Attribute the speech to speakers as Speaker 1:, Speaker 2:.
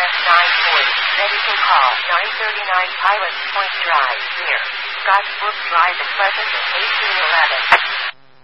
Speaker 1: Advance 940. Ready for call. 939 Pilots Point Drive, near Scottsbrook Drive at Pleasant at 1811.